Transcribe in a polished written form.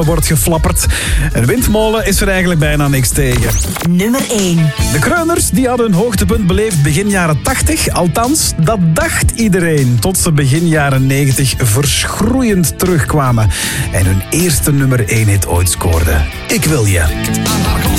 wordt geflapperd. Een windmolen is er eigenlijk bijna niks tegen. Nummer 1. De Kreuners die hadden hun hoogtepunt beleefd begin jaren 80. Althans, dat dacht iedereen. Tot ze begin jaren 90 verschroeiend terugkwamen. En hun eerste nummer 1 hit ooit scoorden. Ik wil je.